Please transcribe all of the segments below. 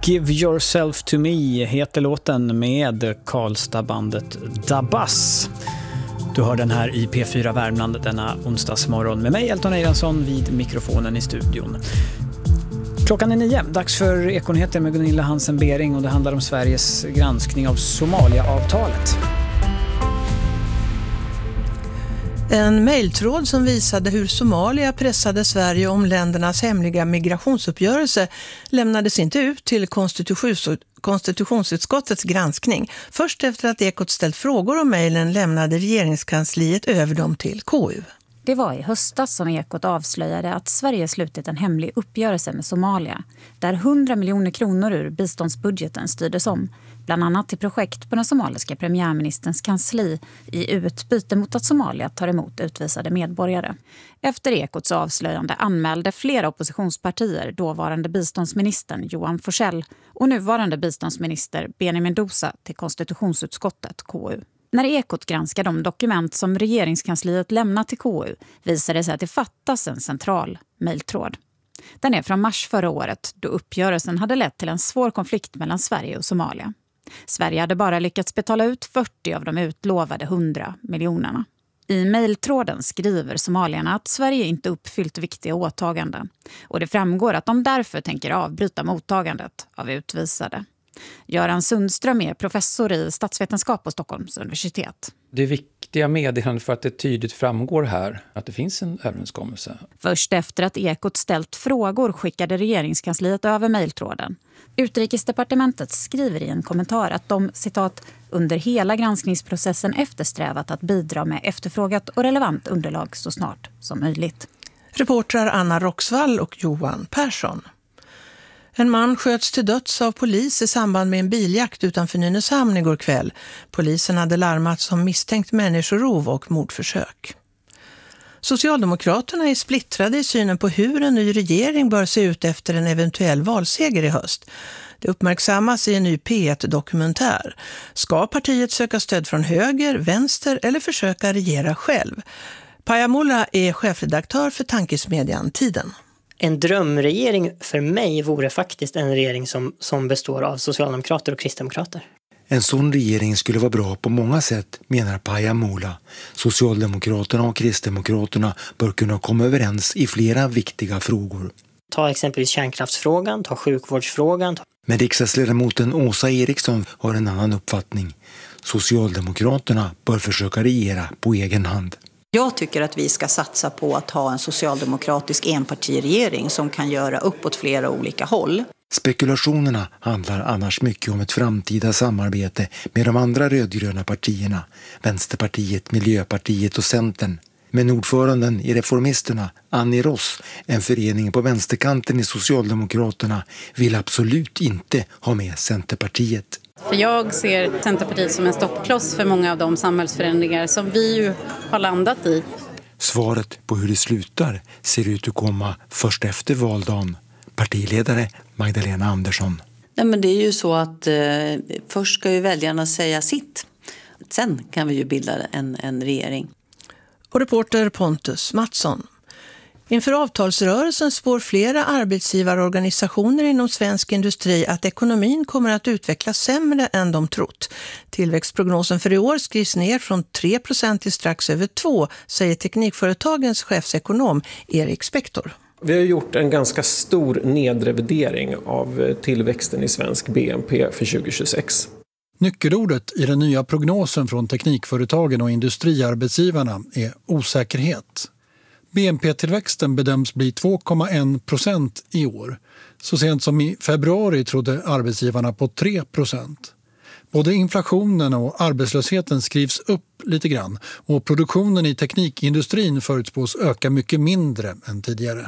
Give Yourself to Me heter låten med Karlstadbandet Dabas. Du hör den här i P4 Värmland denna onsdagsmorgon med mig, Elton Eiransson, vid mikrofonen i studion. Klockan är 9, dags för Ekonyheter med Gunilla Hansen-Bering och det handlar om Sveriges granskning av Somalia-avtalet. En mejltråd som visade hur Somalia pressade Sverige om ländernas hemliga migrationsuppgörelse lämnades inte ut till konstitutionsutskottets granskning. Först efter att Ekot ställt frågor om mejlen lämnade regeringskansliet över dem till KU. Det var i höstas som Ekot avslöjade att Sverige slutit en hemlig uppgörelse med Somalia där 100 miljoner kronor ur biståndsbudgeten styrdes om, bland annat till projekt på den somaliska premiärministerns kansli i utbyte mot att Somalia tar emot utvisade medborgare. Efter Ekots avslöjande anmälde flera oppositionspartier dåvarande biståndsministern Johan Forssell och nuvarande biståndsminister Benjamin Mendoza till konstitutionsutskottet KU. När Ekot granskar de dokument som regeringskansliet lämnat till KU visar det sig att det fattas en central mejltråd. Den är från mars förra året då uppgörelsen hade lett till en svår konflikt mellan Sverige och Somalia. Sverige hade bara lyckats betala ut 40 av de utlovade 100 miljonerna. I mejltråden skriver somalierna att Sverige inte uppfyllt viktiga åtaganden och det framgår att de därför tänker avbryta mottagandet av utvisade. Göran Sundström är professor i statsvetenskap på Stockholms universitet. Det är viktiga meddelanden för att det tydligt framgår här att det finns en överenskommelse. Först efter att Ekot ställt frågor skickade regeringskansliet över mejltråden. Utrikesdepartementet skriver i en kommentar att de, citat, under hela granskningsprocessen eftersträvat att bidra med efterfrågat och relevant underlag så snart som möjligt. Reportrar Anna Roxvall och Johan Persson. En man sköts till döds av polis i samband med en biljakt utanför Nynäshamn igår kväll. Polisen hade larmats om misstänkt människorov och mordförsök. Socialdemokraterna är splittrade i synen på hur en ny regering bör se ut efter en eventuell valseger i höst. Det uppmärksammas i en ny P1-dokumentär. Ska partiet söka stöd från höger, vänster eller försöka regera själv? Paja Molla är chefredaktör för tankesmedjan Tiden. En drömregering för mig vore faktiskt en regering som består av socialdemokrater och kristdemokrater. En sån regering skulle vara bra på många sätt, menar Paja Molla. Socialdemokraterna och kristdemokraterna bör kunna komma överens i flera viktiga frågor. Ta exempelvis kärnkraftsfrågan, ta sjukvårdsfrågan. Men riksdagsledamoten Åsa Eriksson har en annan uppfattning. Socialdemokraterna bör försöka regera på egen hand. Jag tycker att vi ska satsa på att ha en socialdemokratisk enpartiregering som kan göra uppåt flera olika håll. Spekulationerna handlar annars mycket om ett framtida samarbete med de andra rödgröna partierna, Vänsterpartiet, Miljöpartiet och Centern. Men ordföranden i Reformisterna, Annie Ross, en förening på vänsterkanten i Socialdemokraterna, vill absolut inte ha med Centerpartiet. För jag ser Centerpartiet som en stoppkloss för många av de samhällsförändringar som vi ju har landat i. Svaret på hur det slutar ser ut att komma först efter valdagen. Partiledare Magdalena Andersson. Nej, men det är ju så att först ska ju väljarna säga sitt. Sen kan vi ju bilda en regering. Och reporter Pontus Mattsson. Inför avtalsrörelsen spår flera arbetsgivarorganisationer inom svensk industri att ekonomin kommer att utvecklas sämre än de trott. Tillväxtprognosen för i år skrivs ner från 3% till strax över 2%, säger Teknikföretagens chefsekonom Erik Spektor. Vi har gjort en ganska stor nedrevidering av tillväxten i svensk BNP för 2026. Nyckelordet i den nya prognosen från teknikföretagen och industriarbetsgivarna är osäkerhet. BNP-tillväxten bedöms bli 2,1% i år. Så sent som i februari trodde arbetsgivarna på 3%. Både inflationen och arbetslösheten skrivs upp lite grann och produktionen i teknikindustrin förutspås öka mycket mindre än tidigare.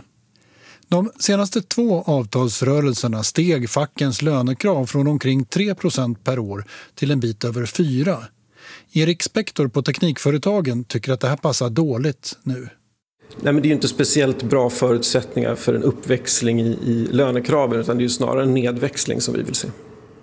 De senaste 2 avtalsrörelserna steg fackens lönekrav från omkring 3% per år till en bit över 4%. Erik Spektor på Teknikföretagen tycker att det här passar dåligt nu. Nej, men det är ju inte speciellt bra förutsättningar för en uppväxling i lönekraven, utan det är ju snarare en nedväxling som vi vill se.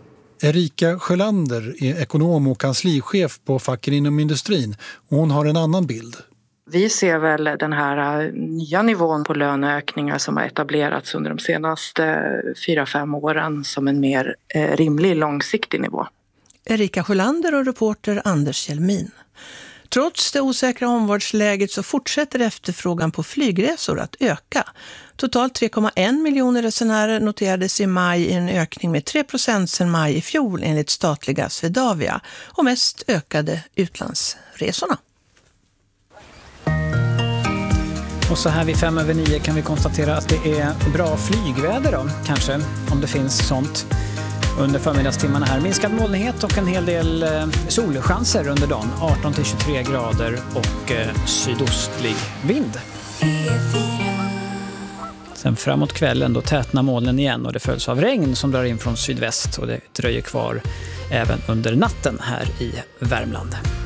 Erika Sjölander är ekonom och kanslichef på facken inom industrin och hon har en annan bild. Vi ser väl den här nya nivån på löneökningar som har etablerats under de senaste 4-5 åren som en mer rimlig långsiktig nivå. Erika Sjölander och reporter Anders Hjelmin. Trots det osäkra omvärldsläget så fortsätter efterfrågan på flygresor att öka. Totalt 3,1 miljoner resenärer noterades i maj i en ökning med 3% sedan maj i fjol enligt statliga Swedavia. Och mest ökade utlandsresorna. Och så här vid 8:05 kan vi konstatera att det är bra flygväder då, kanske, om det finns sånt. Under förmiddagstimmarna här minskad molnighet och en hel del solchanser under dagen. 18-23 grader och sydostlig vind. Sen framåt kvällen då tätnar molnen igen och det följs av regn som drar in från sydväst och det dröjer kvar även under natten här i Värmland.